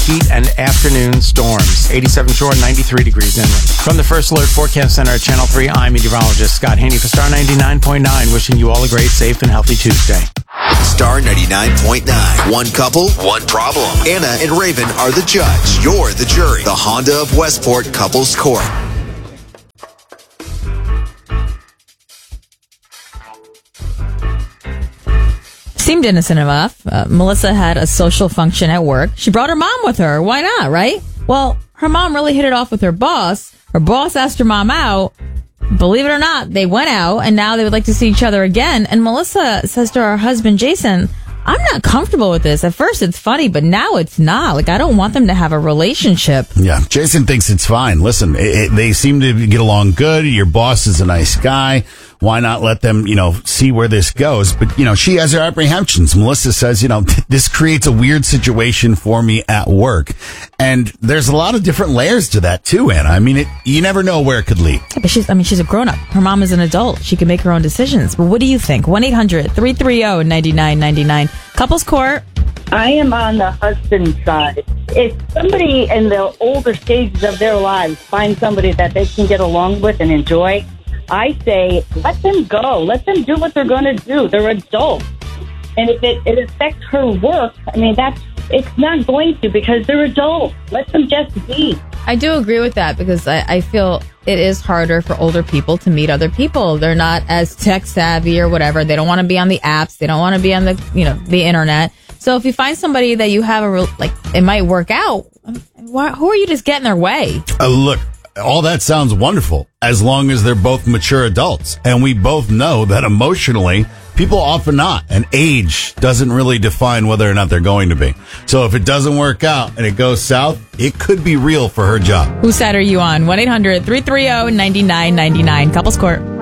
heat and afternoon storms. 87 shore, 93 degrees inland. From the First Alert Forecast Center at Channel 3, I'm meteorologist Scott Haney for Star 99.9, wishing you all a great, safe, and healthy Tuesday. Star 99.9. One couple, one problem. Anna and Raven are the judge. You're the jury. The Honda of Westport Couples Court. Seemed innocent enough. Melissa had a social function at work. She brought her mom with her. Why not, right? Well, her mom really hit it off with her boss. Her boss asked her mom out. Believe it or not, they went out, and now they would like to see each other again. And Melissa says to her husband, Jason, I'm not comfortable with this. At first, it's funny, but now it's not. Like, I don't want them to have a relationship. Yeah, Jason thinks it's fine. Listen, they seem to get along good. Your boss is a nice guy. Why not let them, see where this goes? But, she has her apprehensions. Melissa says, this creates a weird situation for me at work. And there's a lot of different layers to that, too, Anna. I mean, you never know where it could lead. Yeah, but she's a grown-up. Her mom is an adult. She can make her own decisions. But what do you think? 1-800-330-9999. Couples Court. I am on the husband side. If somebody in the older stages of their lives finds somebody that they can get along with and enjoy, I say, let them go. Let them do what they're going to do. They're adults. And if it affects her work, it's not going to, because they're adults. Let them just be. I do agree with that, because I feel it is harder for older people to meet other people. They're not as tech savvy or whatever. They don't want to be on the apps. They don't want to be on the internet. So if you find somebody that you have it might work out, who are you just getting in their way? Look, all that sounds wonderful as long as they're both mature adults. And we both know that emotionally, people often not. And age doesn't really define whether or not they're going to be. So if it doesn't work out and it goes south, it could be real for her job. Whose side are you on? 1-800-330-9999. Couples Court.